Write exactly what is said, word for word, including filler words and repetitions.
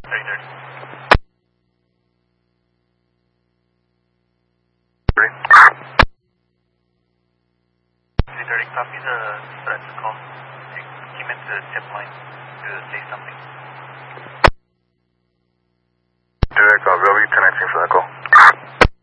thirty thirty. three thirty, copy the threat call. He meant the tip line to say something. Direct, I'll be ten nineteen for that call.